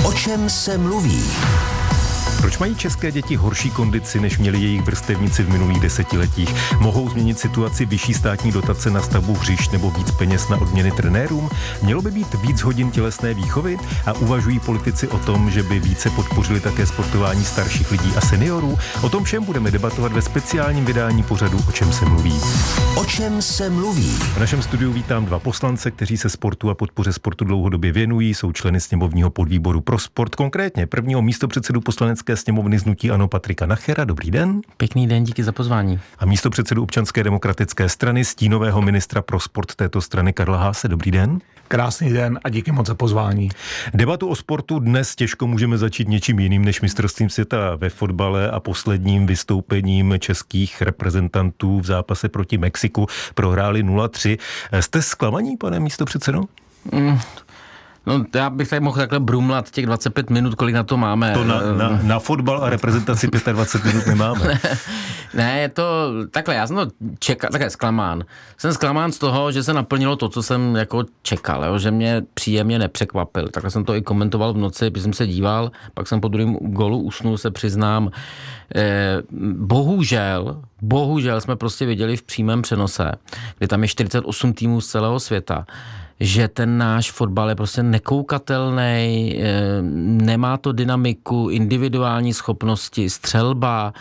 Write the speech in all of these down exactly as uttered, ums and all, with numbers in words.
O čem se mluví? Proč mají české děti horší kondici, než měli jejich vrstevníci v minulých desetiletích? Mohou změnit situaci vyšší státní dotace na stavbu hřišť nebo víc peněz na odměny trenérům? Mělo by být víc hodin tělesné výchovy? A uvažují politici o tom, že by více podpořili také sportování starších lidí a seniorů? O tom všem budeme debatovat ve speciálním vydání pořadu O čem se mluví. O čem se mluví? V našem studiu vítám dva poslance, kteří se sportu a podpoře sportu dlouhodobě věnují, jsou členy sněmovního podvýboru pro sport, konkrétně prvního místopředsedu poslanecké sněmovny z hnutí ANO Patrika Nachera. Dobrý den. Pěkný den, díky za pozvání. A místopředsedu Občanské demokratické strany, stínového ministra pro sport této strany Karla Haase. Dobrý den. Krásný den a díky moc za pozvání. Debatu o sportu dnes těžko můžeme začít něčím jiným než mistrovstvím světa ve fotbale a posledním vystoupením českých reprezentantů v zápase proti Mexiku. Prohráli nula tři. Jste zklamaní, pane místopředsedo? Mm. No, já bych tady mohl takhle brumlat těch dvacet pět minut, kolik na to máme. To na, na, na fotbal a reprezentaci dvacet pět minut nemáme. Ne, je to takhle, já jsem to čekal, takhle zklamán. Jsem zklamán z toho, že se naplnilo to, co jsem jako čekal, jo, že mě příjemně nepřekvapil. Takhle jsem to i komentoval v noci, když jsem se díval, pak jsem po druhém golu usnul, se přiznám. Eh, bohužel, bohužel jsme prostě viděli v přímém přenose, kdy tam je čtyřicet osm týmů z celého světa, že ten náš fotbal je prostě nekoukatelný, nemá to dynamiku, individuální schopnosti, střelba,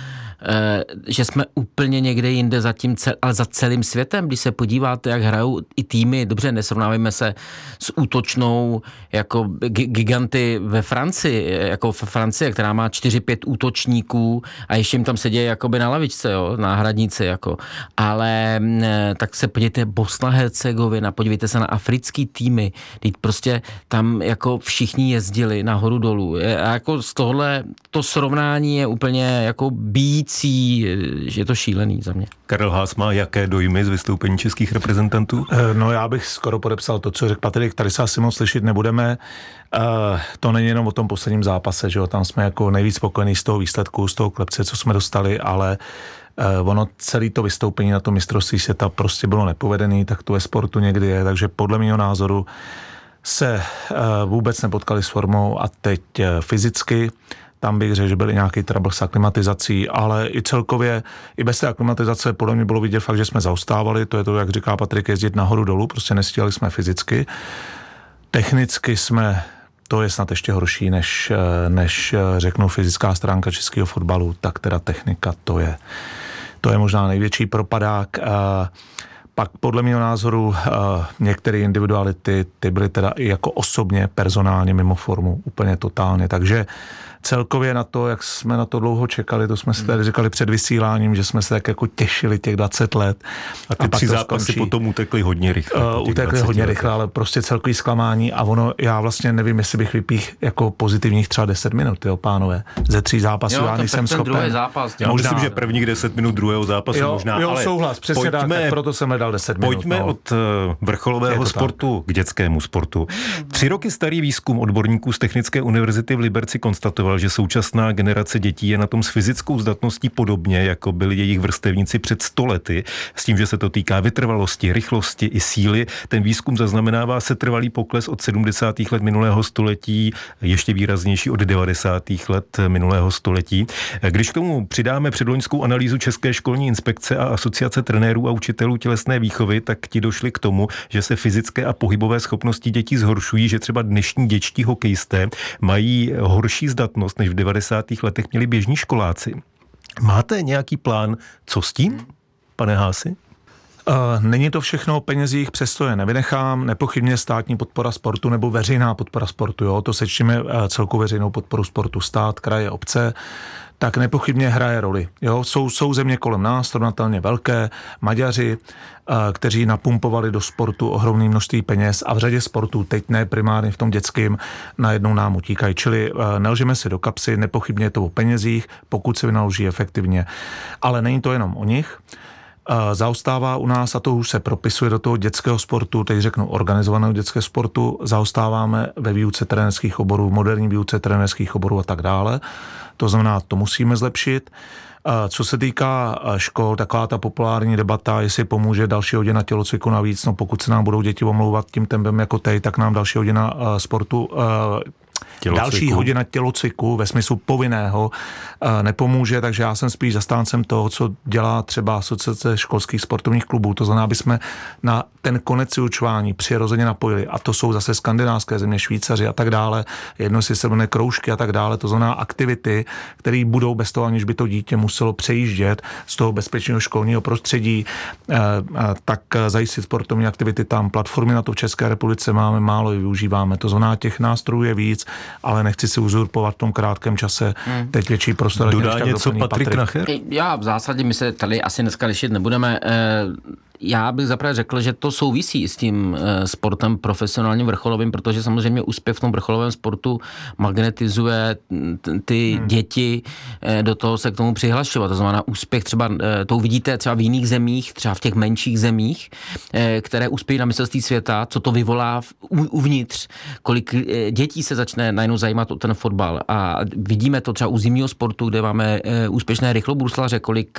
že jsme úplně někde jinde za tím, ale za celým světem, když se podíváte, jak hrajou i týmy, dobře, nesrovnáváme se s útočnou jako giganty ve Francii, jako v Francii, která má čtyři pět útočníků a ještě jim tam sedějí jakoby na lavičce, jo, náhradníci, jako. Ale tak se podívejte, Bosna Hercegovina, podívejte se na africký týmy, teď prostě tam jako všichni jezdili nahoru dolů. A jako z tohle, to srovnání je úplně jako bíjící, že je to šílený za mě. Karel Haas má jaké dojmy z vystoupení českých reprezentantů? No já bych skoro podepsal to, co řekl Patrik, tady se asi moc slyšet nebudeme. Uh, to není jenom o tom posledním zápase, že jo, tam jsme jako nejvíc spokojení z toho výsledku, z toho klepce, co jsme dostali, ale uh, ono celé to vystoupení na to mistrovství světa prostě bylo nepovedený, tak to ve sportu někdy je, takže podle mého názoru se uh, vůbec nepotkali s formou a teď uh, fyzicky. Tam bych řekl, že byl nějaký trouble s aklimatizací, ale i celkově, i bez té aklimatizace podle mě bylo vidět fakt, že jsme zaostávali, to je to, jak říká Patrik, jezdit nahoru dolů, prostě nestíhali jsme fyzicky. Technicky jsme, to je snad ještě horší, než, než řeknu fyzická stránka českého fotbalu, tak teda technika, to je, to je možná největší propadák. Pak podle mého názoru některé individuality, ty byly teda i jako osobně, personálně mimo formu, úplně totálně, takže celkově na to, jak jsme na to dlouho čekali, to jsme si tady říkali před vysíláním, že jsme se tak jako těšili těch dvacet let. A ty a tři zápasy potom utekly hodně rychle. Uh, utekly hodně rychle, ale prostě celkový zklamání a ono, já vlastně nevím, jestli bych vypích jako pozitivních třeba deset minut, jo, pánové. Ze tří zápasů jo, já nejsem schopen. Zápas, já možná, myslím, že prvních deset minut druhého zápasu jo, možná, jo, ale souhlas, přesně pojďme, tak, proto jsem hledal deset minut. Pojďme no. od vrcholového sportu tak k dětskému sportu. Tři roky starý výzkum odborníků z Technické univerzity v Liberci konstatoval, že současná generace dětí je na tom s fyzickou zdatností podobně, jako byli jejich vrstevníci před sto lety, s tím, že se to týká vytrvalosti, rychlosti i síly. Ten výzkum zaznamenává setrvalý pokles od sedmdesátých let minulého století, ještě výraznější od devadesátých let minulého století. Když k tomu přidáme předloňskou analýzu České školní inspekce a Asociace trenérů a učitelů tělesné výchovy, tak ti došli k tomu, že se fyzické a pohybové schopnosti dětí zhoršují, že třeba dnešní dětští hokejisté mají horší zdatnost, než v devadesátých letech měli běžní školáci. Máte nějaký plán, co s tím, pane Haasi? Uh, není to všechno o penězích, přesto je nevynechám. Nepochybně státní podpora sportu nebo veřejná podpora sportu, jo, to sečtíme uh, celkou veřejnou podporu sportu, stát, kraje, obce, tak nepochybně hraje roli. Jo, jsou, jsou země kolem nás, srovnatelně velké, Maďaři, uh, kteří napumpovali do sportu ohromné množství peněz a v řadě sportů, teď ne primárně v tom dětském, najednou nám utíkají. Čili uh, nelžeme si do kapsy, nepochybně je to o penězích, pokud se vynaloží efektivně. Ale není to jenom o nich. Zaostává u nás, a to už se propisuje do toho dětského sportu, teď řeknu organizovaného dětského sportu, zaostáváme ve výuce trenérských oborů, moderní výuce trenérských oborů a tak dále. To znamená, to musíme zlepšit. Co se týká škol, taková ta populární debata, jestli pomůže další hodina tělocviku navíc, no pokud se nám budou děti omlouvat tím tempem jako tej, tak nám další hodina sportu další hodina tělocviku ve smyslu povinného nepomůže, takže já jsem spíš zastáncem toho, co dělá třeba Asociace školských sportovních klubů. To znamená, aby jsme na ten konec vyučování přirozeně napojili. A to jsou zase skandinávské země, Švýcaři a tak dále, jedno si se jmenuje kroužky a tak dále. To znamená aktivity, které budou bez toho, aniž by to dítě muselo přejíždět z toho bezpečného školního prostředí, tak zajistit sportovní aktivity tam. Platformy na to v České republice máme, málo je využíváme. To znamená, těch nástrojů je víc, ale nechci si uzurpovat v tom krátkém čase hmm. teď větší prostor. Dodá něco Patrik Nacher? Já v zásadě, my se tady asi dneska lišit nebudeme. Já bych zaprvé řekl, že to souvisí s tím sportem profesionálním vrcholovým, protože samozřejmě úspěch v tom vrcholovém sportu magnetizuje ty hmm. děti do toho se k tomu přihlašovat. To znamená úspěch třeba, to uvidíte třeba v jiných zemích, třeba v těch menších zemích, které uspějí na mistrovství světa, co to vyvolá uvnitř, kolik dětí se začne najednou zajímat o ten fotbal. A vidíme to třeba u zimního sportu, kde máme úspěšné rychlobruslaře, kolik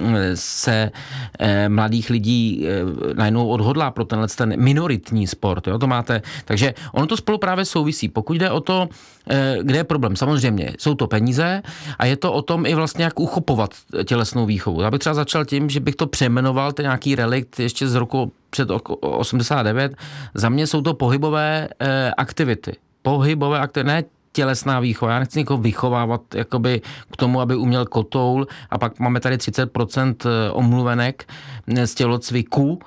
se mladých lidí najednou odhodlá pro tenhle ten minoritní sport. Jo? To máte. Takže ono to spolu právě souvisí. Pokud jde o to, kde je problém, samozřejmě jsou to peníze a je to o tom i vlastně, jak uchopovat tělesnou výchovu. Já bych třeba začal tím, že bych to přejmenoval, ten nějaký relikt ještě z roku před osmdesát devět. Za mě jsou to pohybové aktivity. Pohybové aktivity, ne tělesná výchova. Já nechci někoho vychovávat jakoby k tomu, aby uměl kotoul a pak máme tady třicet procent omluvenek z tělocviku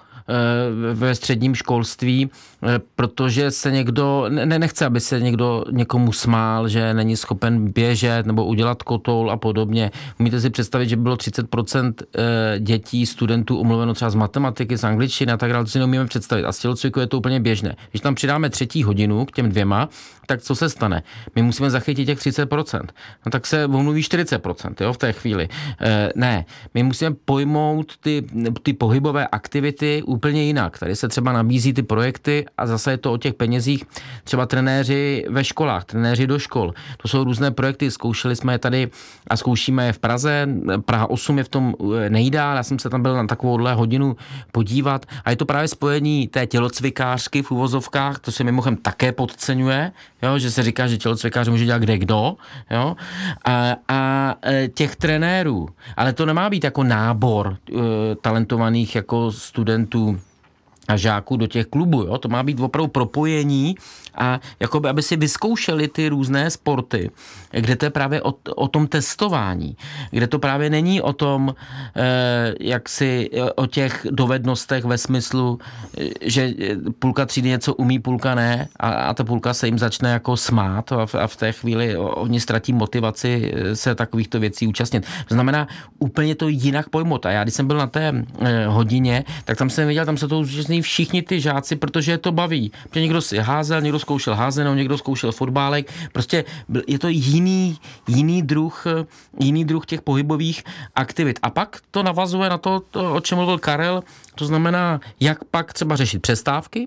ve středním školství, protože se někdo, ne, nechce, aby se někdo někomu smál, že není schopen běžet nebo udělat kotoul a podobně. Umíte si představit, že bylo třicet procent dětí, studentů omluveno třeba z matematiky, z angličtiny a tak dále, to si neumíme představit. A z tělocviku je to úplně běžné. Když tam přidáme třetí hodinu k těm dvěma, tak co se stane? My musíme zachytit těch třicet procent. No tak se omluví čtyřicet procent, jo, v té chvíli. E, ne, my musíme pojmout ty, ty pohybové aktivity úplně jinak. Tady se třeba nabízí ty projekty a zase je to o těch penězích. Třeba trenéři ve školách, trenéři do škol. To jsou různé projekty, zkoušeli jsme je tady a zkoušíme je v Praze. Praha osm je v tom nejdál. Já jsem se tam byl na takovouhle hodinu podívat a je to právě spojení té tělocvikářky v uvozovkách, to se mimochodem také podceňuje, jo, že se říká, že tělocvikář může dělat kde kdo, jo, a, a těch trenérů. Ale to nemá být jako nábor uh, talentovaných jako studentů a žáků do těch klubů, jo? To má být opravdu propojení a jakoby, aby si vyzkoušeli ty různé sporty, kde to je právě o, o tom testování, kde to právě není o tom, eh, jak si o těch dovednostech ve smyslu, že půlka třídy něco umí, půlka ne a, a ta půlka se jim začne jako smát a v, a v té chvíli oni ztratí motivaci se takovýchto věcí účastnit. To znamená úplně to jinak pojmout. A já, když jsem byl na té eh, hodině, tak tam jsem viděl, tam se to účastní všichni ty žáci, protože je to baví. Protože někdo si házel, někdo zkoušel házenou, někdo zkoušel fotbálek. Prostě je to jiný, jiný druh, jiný druh těch pohybových aktivit. A pak to navazuje na to, to, o čem mluvil Karel, to znamená, jak pak třeba řešit přestávky.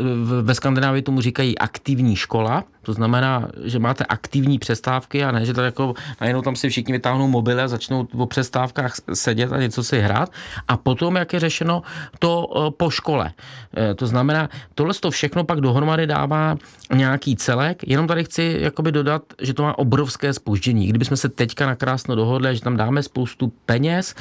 Ve Skandinávii tomu říkají aktivní škola, to znamená, že máte aktivní přestávky a ne, že to jako najednou tam si všichni vytáhnou mobily a začnou o přestávkách sedět a něco si hrát. A potom, jak je řešeno to po škole. To znamená, tohle to všechno pak dohromady dává nějaký celek, jenom tady chci jakoby dodat, že to má obrovské zpoždění. Kdybychom se teďka nakrásno dohodli, že tam dáme spoustu peněz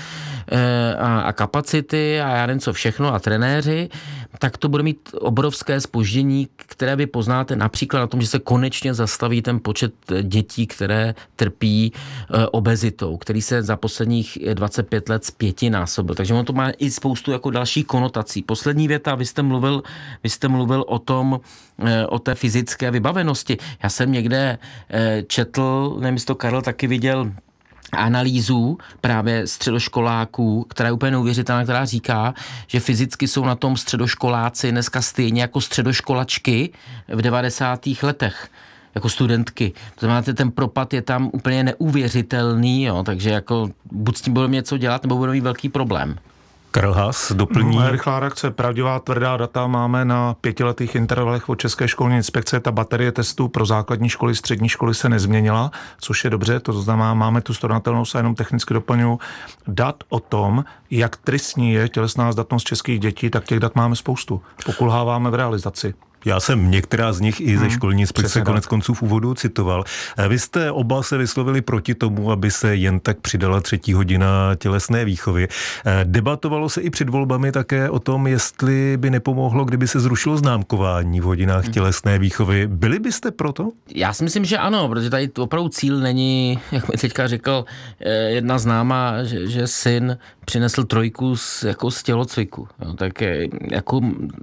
a, a kapacity a já nevím co všechno a trenéři, tak to bude mít obrovské zpoždění, které vy poznáte například na tom, že se konečně zastaví ten počet dětí, které trpí e, obezitou, který se za posledních dvacet pět let zpětinásobil. Takže ono to má i spoustu jako dalších konotací. Poslední věta, vy jste mluvil, vy jste mluvil o tom, e, o té fyzické vybavenosti. Já jsem někde e, četl, nevím, jestli to Karel taky viděl, analýzu právě středoškoláků, která je úplně neuvěřitelná, která říká, že fyzicky jsou na tom středoškoláci dneska stejně jako středoškolačky v devadesátých letech. Jako studentky. To znamená, ten propad je tam úplně neuvěřitelný, jo, takže jako buď s tím budeme něco dělat, nebo budeme mít velký problém. Karel Haas doplní. No, rychlá reakce, pravdivá tvrdá data máme na pětiletých intervalech od České školní inspekce. Ta baterie testů pro základní školy, střední školy se nezměnila, což je dobře, to znamená, máme tu srovnatelnost a jenom technicky doplňuji dat o tom, jak tristní je tělesná zdatnost českých dětí, tak těch dat máme spoustu. Pokulháváme v realizaci. Já jsem některá z nich i ze školní inspekce hmm, konec konců v úvodu citoval. Vy jste oba se vyslovili proti tomu, aby se jen tak přidala třetí hodina tělesné výchovy. Debatovalo se i před volbami také o tom, jestli by nepomohlo, kdyby se zrušilo známkování v hodinách tělesné výchovy. Byli byste proto? Já si myslím, že ano, protože tady opravdu cíl není, jak mi teďka řekl jedna známá, že, že syn přinesl trojku z, jako z tělocviku. Jo, tak jako,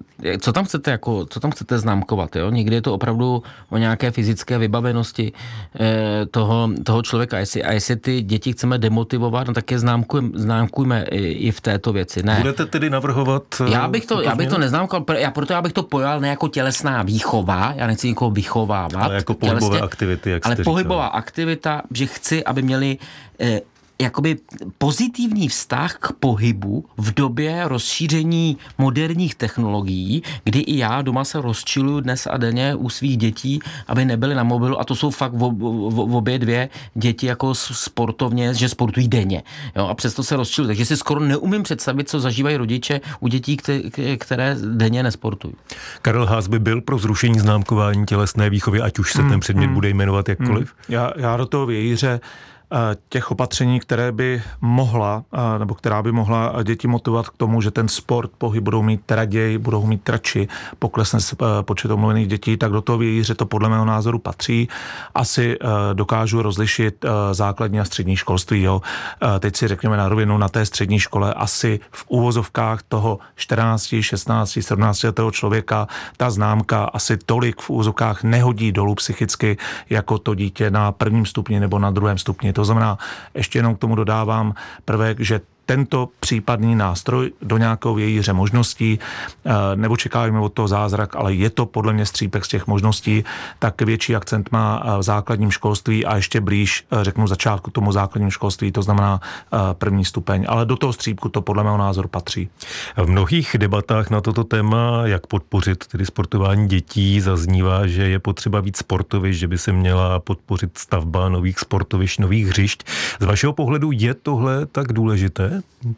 co tam chcete, jako, co tam chcete známkovat? Jo? Někdy je to opravdu o nějaké fyzické vybavenosti eh, toho, toho člověka. A jestli, a jestli ty děti chceme demotivovat, no tak je známkujeme, známkujeme i, i v této věci. Ne. Budete tedy navrhovat? Já bych to, já bych to neznámkoval, já, proto já bych to pojal ne jako tělesná výchova, já nechci nikoho vychovávat. Ale jako pohybové tělesně, aktivity, jak ale jste pohybová říkal. aktivita, že chci, aby měli eh, jakoby pozitivní vztah k pohybu v době rozšíření moderních technologií, kdy i já doma se rozčiluju dnes a denně u svých dětí, aby nebyly na mobilu, a to jsou fakt v, v, v obě dvě děti jako sportovně, že sportují denně. Jo, a přesto se rozčiluju. Takže si skoro neumím představit, co zažívají rodiče u dětí, které denně nesportují. Karel Haas by byl pro zrušení známkování tělesné výchovy, ať už se hmm, ten předmět hmm, bude jmenovat jakkoliv? Hmm. Já, já do toho vějíře těch opatření, které by mohla, nebo která by mohla děti motivovat k tomu, že ten sport, pohyb budou mít raději, budou mít radši, poklesne počet omluvených dětí, tak do toho vějíře to podle mého názoru patří. Asi dokážu rozlišit základní a střední školství. Jo. Teď si řekněme na rovinu, na té střední škole asi v úvozovkách toho čtrnáct, šestnáct, sedmnáct letého člověka ta známka asi tolik v úvozovkách nehodí dolů psychicky, jako to dítě na prvním stupni nebo na druhém stupni. To znamená, ještě jenom k tomu dodávám prvek, že tento případný nástroj do nějakého vějíře možností, neočekáváme od toho zázrak, ale je to podle mě střípek z těch možností, tak větší akcent má v základním školství a ještě blíž, řeknu začátku tomu základním školství, to znamená první stupeň. Ale do toho střípku to podle mého názoru patří. V mnohých debatách na toto téma, jak podpořit tedy sportování dětí, zaznívá, že je potřeba víc sportovišť, že by se měla podpořit stavba nových sportovišť, nových hřišť. Z vašeho pohledu je tohle tak důležité?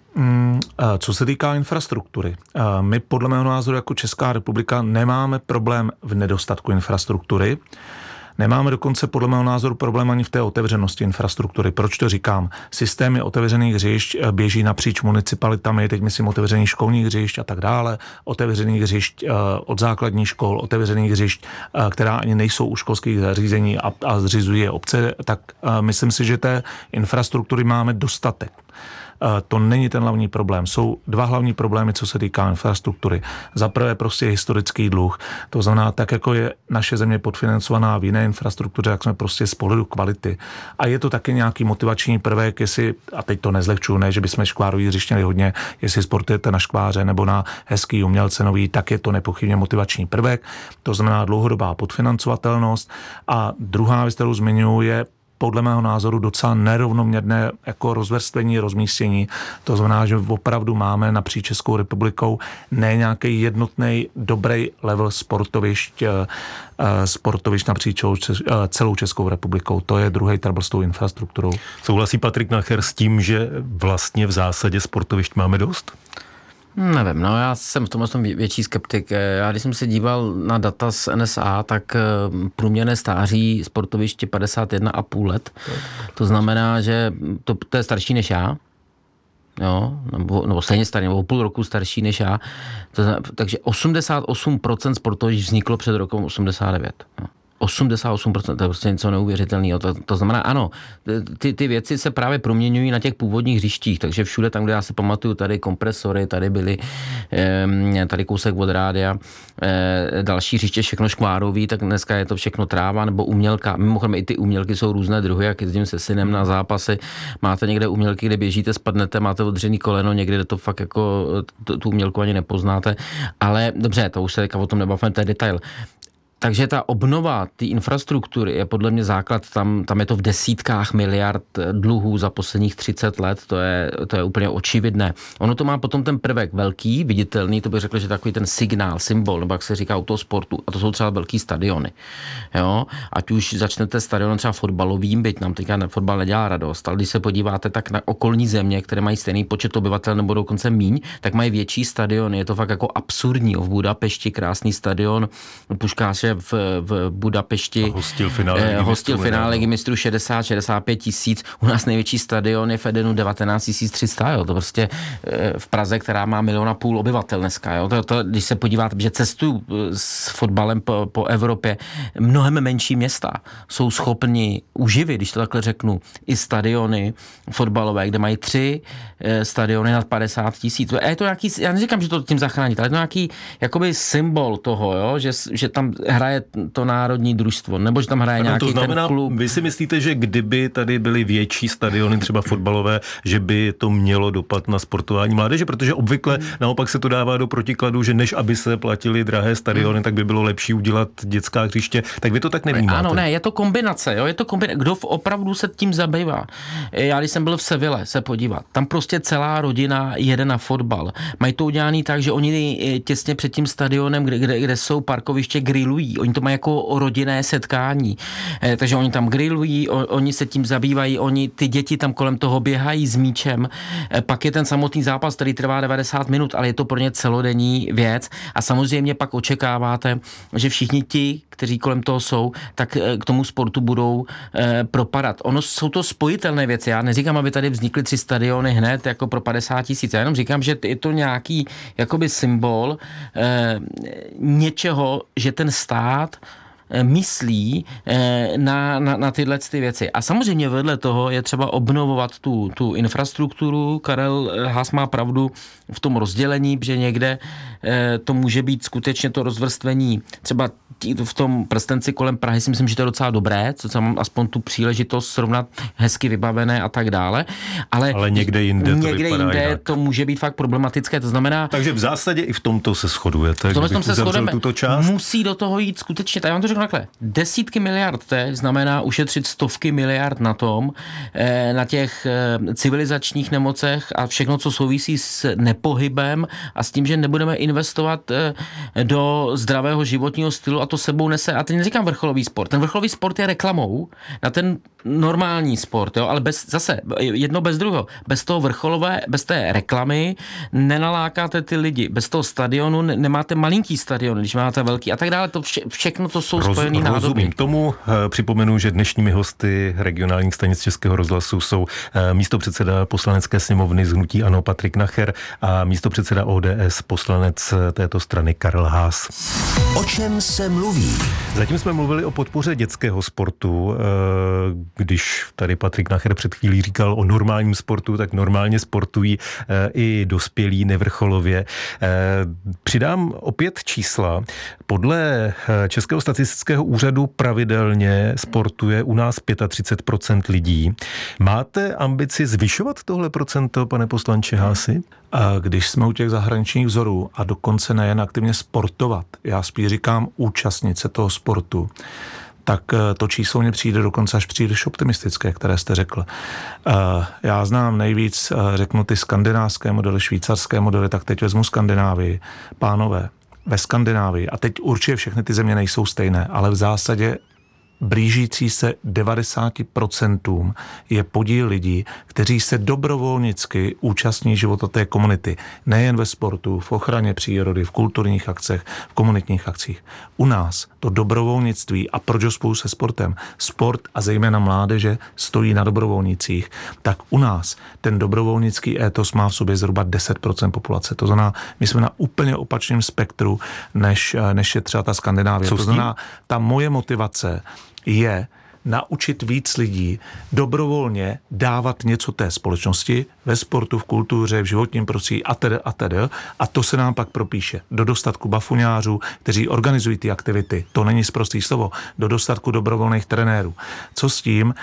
Co se týká infrastruktury, my podle mého názoru jako Česká republika nemáme problém v nedostatku infrastruktury. Nemáme dokonce podle mého názoru problém ani v té otevřenosti infrastruktury. Proč to říkám? Systémy otevřených hřišť běží napříč municipalitami, teď myslím otevřených školních hřišť a tak dále, otevřených hřišť od základních škol, otevřených hřišť, která ani nejsou u školských zařízení a, a zřizují je obce, tak myslím si, že té infrastruktury máme dostatek. To není ten hlavní problém. Jsou dva hlavní problémy, co se týká infrastruktury. Za prvé prostě historický dluh. To znamená, tak jako je naše země podfinancovaná v jiné infrastruktuře, jak jsme prostě z pohledu kvality. A je to taky nějaký motivační prvek, jestli, a teď to nezlehčuju, ne, že bychom škvárový hřišť měli hodně, jestli sportujete na škváře nebo na hezký umělce nový, tak je to nepochybně motivační prvek. To znamená dlouhodobá podfinancovatelnost. A druhá věc, kterou zmiňuji, je podle mého názoru docela nerovnoměrné jako rozvrstvení, rozmístění. To znamená, že opravdu máme napříč Českou republikou ne nějaký jednotný, dobrý level sportovišť, sportovišť napříč celou Českou republikou. To je druhý trouble s tou infrastrukturou. Souhlasí Patrik Nacher s tím, že vlastně v zásadě sportovišť máme dost? Nevím, no já jsem v tomhle tom větší skeptik. Já když jsem se díval na data z N S A, tak průměrné stáří sportoviště padesát jedna a půl let. To znamená, že to, to je starší než já. Jo, nebo, nebo stejně starý, nebo půl roku starší než já. To znamená, takže osmdesát osm procent sportovišť vzniklo před rokem osmdesát devět. Jo. osmdesát osm procent, to je prostě něco neuvěřitelného. To, to znamená, ano, ty, ty věci se právě proměňují na těch původních hřištích, takže všude tam, kde já si pamatuju, tady kompresory, tady byly, tady kousek od rádia, další hřiště, všechno škvárový, tak dneska je to všechno tráva nebo umělka. Mimochodem i ty umělky jsou různé druhy, jak jezdím se synem na zápasy, máte někde umělky, kde běžíte, spadnete, máte odřený koleno, někde to fakt jako tu umělku ani nepoznáte, ale dobře, to už se o tom nebavíme, to je detail. takže ta obnova té infrastruktury je podle mě základ, tam, tam je to v desítkách miliard dluhů za posledních třicet let, to je, to je úplně očividné. Ono to má potom ten prvek velký, viditelný, to bych řekl, že takový ten signál, symbol, nebo jak se říká u toho sportu, a to jsou třeba velký stadiony. Jo? Ať už začnete stadionem třeba fotbalovým, byť nám teďka fotbal nedělá radost, ale když se podíváte tak na okolní země, které mají stejný počet obyvatel nebo dokonce míň, tak mají větší stadiony. Je to fakt jako absurdní. V Budapešti krásný stadion, Puškáře v, v Budapešti a hostil finále, eh, hostil finále Ligy mistrů šedesát až šedesát pět tisíc. U nás největší stadion je v Edenu devatenáct tisíc tři sta. Jo. To prostě eh, v Praze, která má milion a půl obyvatel dneska. Jo. To, to, když se podíváte, že cestuju s fotbalem po, po Evropě, mnohem menší města jsou schopni uživit, když to takhle řeknu, i stadiony fotbalové, kde mají tři eh, stadiony nad padesát tisíc. Je to nějaký, já neříkám, že to tím zachránit, ale je to nějaký jakoby symbol toho, jo, že, že tam hraje to národní družstvo, nebo že tam hraje ano, nějaký to znamená, ten klub. Vy si myslíte, že kdyby tady byly větší stadiony, třeba fotbalové, že by to mělo dopad na sportování mládeže, protože obvykle hmm. naopak se to dává do protikladu, že než aby se platily drahé stadiony, hmm. tak by bylo lepší udělat dětská hřiště. Tak vy to tak nevnímáte? Ano, ne, je to kombinace, jo, je to kombinace. Kdo opravdu se tím zabývá? Já když jsem byl v Seville se podívat, tam prostě celá rodina jede na fotbal. Mají to udělaný tak, že oni těsně před tím stadionem, kde, kde, kde jsou parkoviště, grillují. Oni to mají jako rodinné setkání. Eh, takže oni tam grillují, o, oni se tím zabývají, oni, ty děti tam kolem toho běhají s míčem. Eh, pak je ten samotný zápas, který trvá devadesát minut, ale je to pro ně celodenní věc. A samozřejmě pak očekáváte, že všichni ti, kteří kolem toho jsou, tak eh, k tomu sportu budou eh, propadat. Ono jsou to spojitelné věci. Já neříkám, aby tady vznikly tři stadiony hned jako pro padesát tisíc. Já jenom říkám, že je to nějaký jakoby symbol eh, něčeho, že ten stát myslí na, na, na tyhle ty věci. A samozřejmě vedle toho je třeba obnovovat tu, tu infrastrukturu. Karel Haas má pravdu v tom rozdělení, že někde to může být skutečně to rozvrstvení třeba v tom prstenci kolem Prahy si myslím, že to je docela dobré, co mám aspoň tu příležitost srovnat hezky vybavené a tak dále. Ale, ale někde jinde to někde jinde to může být fakt problematické. To znamená... Takže v zásadě i v tomto se shodujete. V tomto se shodujeme. Tuto část. Musí do toho jít skutečně. Já vám to řeknu takhle. Desítky miliard teď znamená ušetřit stovky miliard na tom, na těch civilizačních nemocech a všechno, co souvisí s nepohybem a s tím, že nebudeme investovat do zdravého životního stylu a to sebou nese, a teď neříkám vrcholový sport, ten vrcholový sport je reklamou na ten normální sport, jo, ale bez, zase jedno bez druhého, bez toho vrcholové, bez té reklamy nenalákáte ty lidi, bez toho stadionu nemáte malinký stadion, když máte velký a tak dále, to vše, všechno to jsou Roz, spojený nádoby. Rozumím tomu, připomenu, že dnešními hosty regionálních stanic Českého rozhlasu jsou místopředseda poslanecké sněmovny z hnutí ANO Patrik Nacher a místopředseda O D S poslanec této strany Karel Haas. O čem se mluví? Zatím jsme mluvili o podpoře dětského sportu. Když tady Patrik Nacher před chvílí říkal o normálním sportu, tak normálně sportují i dospělí nevrcholově. Přidám opět čísla. Podle Českého statistického úřadu pravidelně sportuje u nás třicet pět procent lidí. Máte ambici zvyšovat tohle procento, pane poslanče Haasi? Když jsme u těch zahraničních vzorů a dokonce nejen aktivně sportovat, já spíš říkám účastnit se toho sportu, tak to číslo mně přijde dokonce až příliš optimistické, které jste řekl. Já znám nejvíc, řeknu ty skandinávské modely, švýcarské modely, tak teď vezmu Skandinávii. Pánové, ve Skandinávii, a teď určitě všechny ty země nejsou stejné, ale v zásadě blížící se devadesát procent je podíl lidí, kteří se dobrovolnicky účastní života té komunity. Nejen ve sportu, v ochraně přírody, v kulturních akcech, v komunitních akcích. U nás to dobrovolnictví, a proč spolu se sportem, sport a zejména mládeže stojí na dobrovolnicích, tak u nás ten dobrovolnický étos má v sobě zhruba deset procent populace. To znamená, my jsme na úplně opačném spektru, než, než je třeba ta Skandinávie. To znamená, ta moje motivace je naučit víc lidí dobrovolně dávat něco té společnosti ve sportu, v kultuře, v životním prostředí a tedy a tedy. A to se nám pak propíše do dostatku bafuňářů, kteří organizují ty aktivity. To není sprostý slovo. Do dostatku dobrovolných trenérů. Co s tím?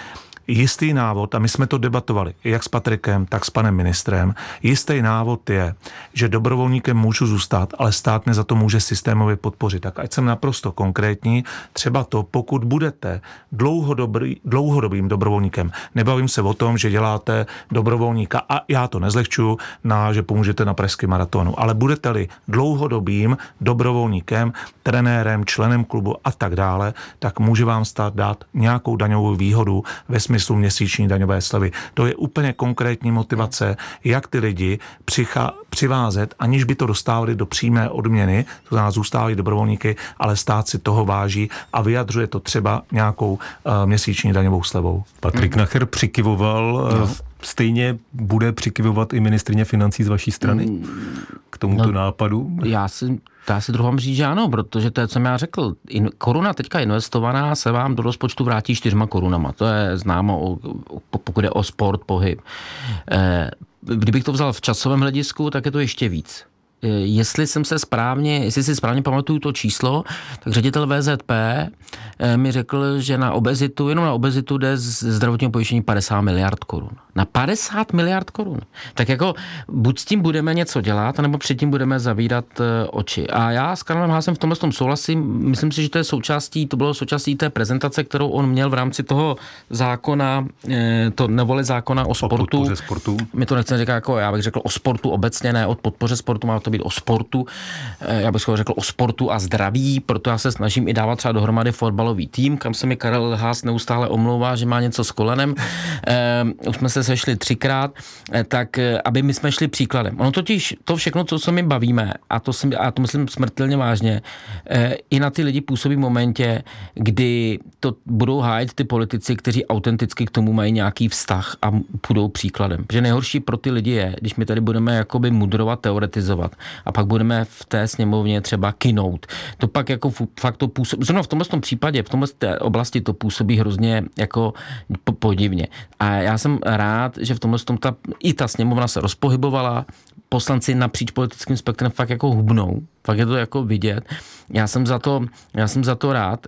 Jistý návod, a my jsme to debatovali jak s Patrikem, tak s panem ministrem, jistý návod je, že dobrovolníkem můžu zůstat, ale stát mě za to může systémově podpořit. Tak ať jsem naprosto konkrétní, třeba to, pokud budete dlouhodobý, dlouhodobým dobrovolníkem, nebavím se o tom, že děláte dobrovolníka, a já to nezlehčuju, na, že pomůžete na pražském maratonu, ale budete-li dlouhodobým dobrovolníkem, trenérem, členem klubu a tak dále, tak může vám stát dát nějakou daňovou výhodu ve smyslu měsíční daňové slevy. To je úplně konkrétní motivace, jak ty lidi přichá, přivázet, aniž by to dostávali do přímé odměny, to znamená zůstávají dobrovolníky, ale stát si toho váží a vyjadřuje to třeba nějakou uh, měsíční daňovou slevou. Patrik hmm. Nacher přikyvoval, no. Stejně bude přikyvovat i ministryně financí z vaší strany k tomuto no, nápadu? Já si, já si druhám říct, že ano, protože to je, co jsem já řekl. In, koruna teďka investovaná se vám do rozpočtu vrátí čtyřma korunama. To je známo, pokud je o sport, pohyb. Eh, kdybych to vzal v časovém hledisku, tak je to ještě víc. Jestli jsem se správně, jestli si správně pamatuju to číslo, tak ředitel V Z P mi řekl, že na obezitu, jenom na obezitu jde z zdravotního pojištění padesát miliard korun. Na padesát miliard korun. Tak jako buď s tím budeme něco dělat, nebo předtím budeme zavírat oči. A já s Karlem Haasem v tomhle tom souhlasím. Myslím si, že to je součástí, to bylo součástí té prezentace, kterou on měl v rámci toho zákona, to nevoli zákona o sportu. O podpoře sportu. My to nechceme říkat jako, já bych řekl o sportu obecně, ne o podpoře sportu, má to být o sportu. Já bych řekl o sportu a zdraví, proto já se snažím i dávat třeba dohromady fotbalový tým, kam se mi Karel Haas neustále omlouvá, že má něco s kolenem. Eh, už jsme se sešli třikrát, eh, tak aby my jsme šli příkladem. Ono totiž to všechno, co se my bavíme, a to, jsem, a to myslím smrtelně vážně, eh, i na ty lidi působí v momentě, kdy to budou hájit ty politici, kteří autenticky k tomu mají nějaký vztah a půjdou příkladem. Protože nejhorší pro ty lidi je, když my tady budeme jakoby mudrovat, teoretizovat, a pak budeme v té sněmovně třeba kinout. To pak jako fakt to působí, zrovna v tomhle tom případě, v tomhle té oblasti to působí hrozně jako podivně. A já jsem rád, že v tomhle tom ta, i ta sněmovna se rozpohybovala, poslanci napříč politickým spektrem fakt jako hubnou, fakt je to jako vidět. Já jsem za to, já jsem za to rád.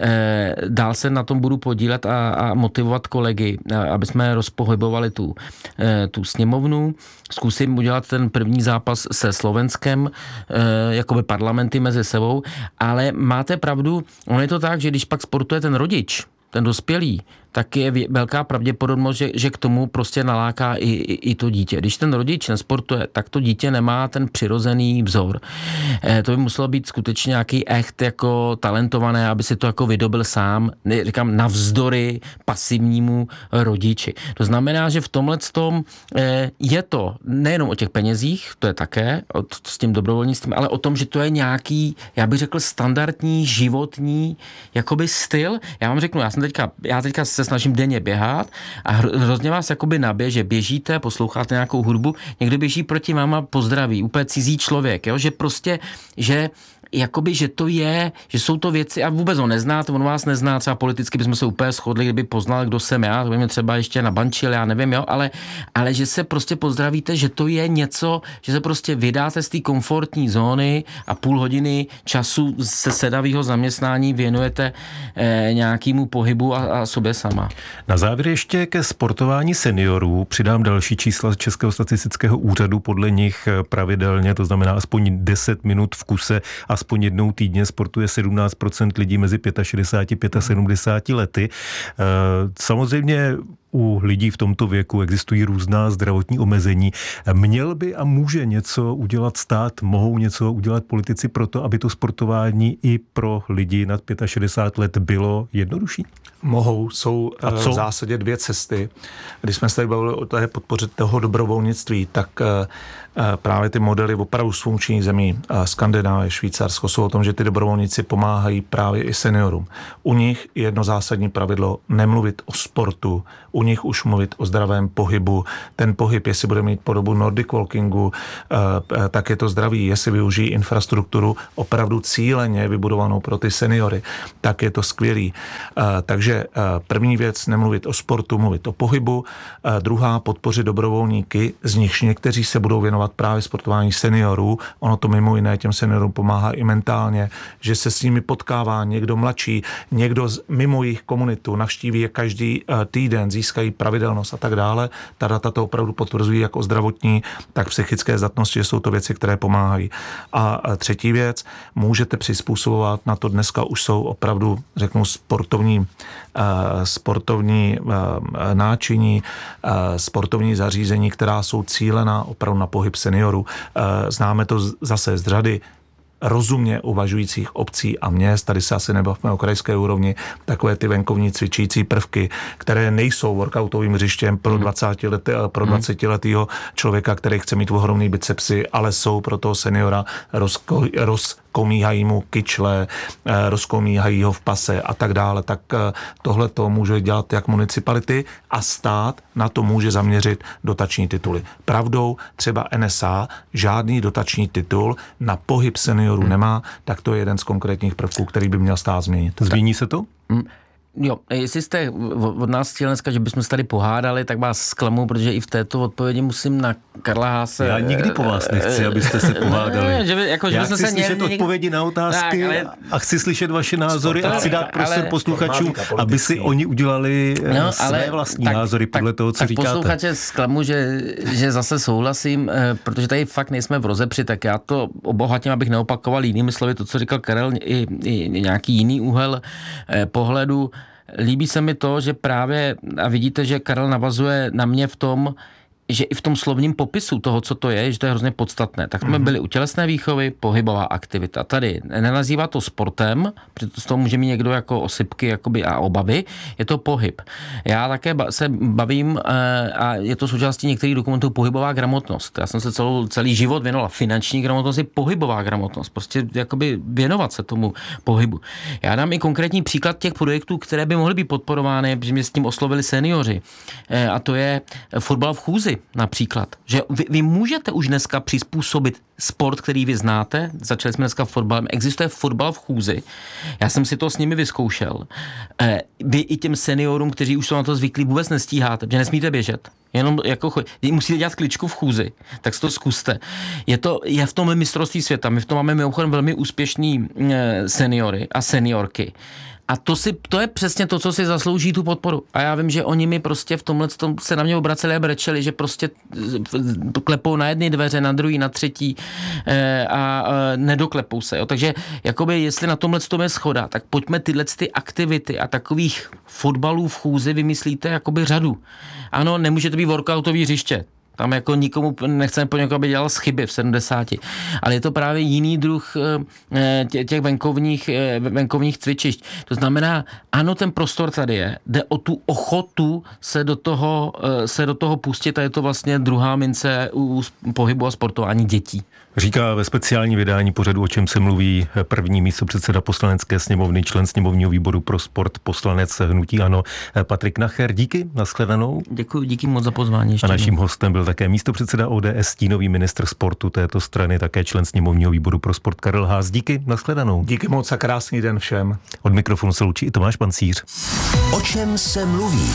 E, dál se na tom budu podílet a, a motivovat kolegy, aby jsme rozpohybovali tu, e, tu sněmovnu. Zkusím udělat ten první zápas se Slovenskem, e, jakoby parlamenty mezi sebou, ale máte pravdu, ono je to tak, že když pak sportuje ten rodič, ten dospělý, tak je velká pravděpodobnost, že, že k tomu prostě naláká i, i, i to dítě. Když ten rodič nesportuje, tak to dítě nemá ten přirozený vzor. E, to by muselo být skutečně nějaký echt jako talentované, aby si to jako vydobil sám, ne, říkám, navzdory pasivnímu rodiči. To znamená, že v tomhle tom e, je to nejenom o těch penězích, to je také, o, s tím dobrovolnictvím, ale o tom, že to je nějaký, já bych řekl, standardní životní jakoby styl. Já vám řeknu, já jsem teďka, já teďka se snažím denně běhat a hrozně vás jakoby nabije, že běžíte, posloucháte nějakou hudbu, někdo běží proti vám a pozdraví, úplně cizí člověk, jo? Že prostě, že jakoby, že to je, že jsou to věci a vůbec ho neznáte, on vás nezná, třeba politicky bychom se úplně shodli, kdyby poznal, kdo jsem já, to by mě třeba ještě nabančil, já nevím, jo, ale, ale že se prostě pozdravíte, že to je něco, že se prostě vydáte z té komfortní zóny a půl hodiny času se sedavého zaměstnání věnujete eh, nějakému pohybu a, a sobě sama. Na závěr ještě ke sportování seniorů přidám další čísla z Českého statistického úřadu, podle nich pravidelně, to znamená aspoň deset minut v kuse, aspoň jednou týdně sportuje sedmnáct procent lidí mezi šedesáti pěti a sedmdesáti lety. Samozřejmě u lidí v tomto věku existují různá zdravotní omezení. Měl by a může něco udělat stát, mohou něco udělat politici pro to, aby to sportování i pro lidi nad šedesát pět let bylo jednodušší? Mohou, jsou v zásadě dvě cesty. Když jsme se tady bavili o té podpoře toho dobrovolnictví, tak právě ty modely opravdu z funkčních zemí, Skandinávie, Švýcarsko, jsou o tom, že ty dobrovolníci pomáhají právě i seniorům. U nich je jedno zásadní pravidlo nemluvit o sportu, u nich už mluvit o zdravém pohybu. Ten pohyb, jestli bude mít podobu Nordic walkingu, tak je to zdraví. Jestli využijí infrastrukturu opravdu cíleně vybudovanou pro ty seniory, tak je to skvělý. Takže Takže první věc, nemluvit o sportu, mluvit o pohybu. Druhá, podpořit dobrovolníky, z nichž někteří se budou věnovat právě sportování seniorů. Ono to mimo jiné těm seniorům pomáhá i mentálně, že se s nimi potkává někdo mladší, někdo z, mimo jejich komunitu, navštíví je každý týden, získají pravidelnost a tak dále. Ta data to opravdu potvrzují jako zdravotní, tak psychické zdatnosti, že jsou to věci, které pomáhají. A třetí věc, můžete přizpůsobovat, na to dneska už jsou opravdu, řeknu, sportovní, uh, sportovní uh, náčiní, uh, sportovní zařízení, která jsou cílená opravdu na pohyb seniorů. Uh, známe to z, zase z řady rozumně uvažujících obcí a měst, tady se asi nebavíme o krajské úrovni, takové ty venkovní cvičící prvky, které nejsou workoutovým hřištěm pro dvacetiletého pro dvacetiletého člověka, který chce mít ohromný bicepsy, ale jsou pro toho seniora rozko, roz komíhají mu kyčle, rozkomíhají ho v pase a tak dále, tak tohle to může dělat jak municipality a stát na to může zaměřit dotační tituly. Pravdou třeba N S A žádný dotační titul na pohyb seniorů hmm. nemá, tak to je jeden z konkrétních prvků, který by měl stát změnit. Změní se to? Hmm. Jo, jestli jste od nás chtěli dneska, že bychom se tady pohádali, tak vás zklamu, protože i v této odpovědi musím na Karla Haase... Já nikdy po vás nechci, abyste se pohádali. Ne, že by, jako, že Já chci se slyšet někdy... odpovědi na otázky tak, ale... a chci slyšet vaše názory Sportová, a chci dát prostor ale... posluchačům, aby si oni udělali no, své ale... vlastní tak, názory podle tak, toho, co tak říkáte. Tak posluchače zklamu, že, že zase souhlasím, protože tady fakt nejsme v rozepři, tak já to obohatím, abych neopakoval jinými slovy to, co říkal Karel, i, i nějaký jiný úhel pohledu. Líbí se mi to, že právě, a vidíte, že Karel navazuje na mě v tom, že i v tom slovním popisu toho, co to je, že to je hrozně podstatné. Tak jsme mm-hmm. byli u tělesné výchovy, pohybová aktivita. Tady nenazývá to sportem, protože z toho může mít někdo jako osypky jakoby a obavy, je to pohyb. Já také se bavím a je to součástí některých dokumentů pohybová gramotnost. Já jsem se celou, celý život věnoval finanční gramotnosti, pohybová gramotnost. Prostě jakoby věnovat se tomu pohybu. Já dám i konkrétní příklad těch projektů, které by mohly být podporovány, protože mě s tím oslovili seniori. A to je fotbal v chůzi. Například, že vy, vy můžete už dneska přizpůsobit sport, který vy znáte, začali jsme dneska fotbalem, existuje fotbal v chůzi, já jsem si to s nimi vyzkoušel, eh, vy i těm seniorům, kteří už jsou na to zvyklí, vůbec nestíháte, že nesmíte běžet, jenom jako chodí, musíte dělat kličku v chůzi, tak si to zkuste. Je to, je v tom mistrovství světa, my v tom máme mimochodem velmi úspěšný eh, seniory a seniorky. A to, si, to je přesně to, co si zaslouží tu podporu. A já vím, že oni mi prostě v tomhle tom se na mě obraceli a brečeli, že prostě klepou na jedné dveře, na druhý, na třetí e, a e, nedoklepou se. Jo. Takže jakoby, jestli na tomhle tom je schoda, tak pojďme tyhle ty aktivity a takových fotbalů v chůzi vymyslíte jakoby řadu. Ano, nemůže to být workoutový hřiště. Tam jako nikomu nechceme po někoho, aby dělal chyby v sedmdesáti. Ale je to právě jiný druh těch venkovních, venkovních cvičišť. To znamená, ano, ten prostor tady je. Jde o tu ochotu se do toho, se do toho pustit a je to vlastně druhá mince u pohybu a sportování dětí. Říká ve speciální vydání pořadu, o čem se mluví, první místopředseda Poslanecké sněmovny, člen sněmovního výboru pro sport, poslanec hnutí ANO Patrik Nacher. Díky, nashledanou. Děkuji, díky moc za pozvání. Ještě a naším hostem byl také místopředseda O D S, stínový ministr sportu této strany, také člen sněmovního výboru pro sport Karel Haas. Díky, nashledanou. Díky moc a krásný den všem. Od mikrofonu se loučí i Tomáš Pancíř. O čem se mluví?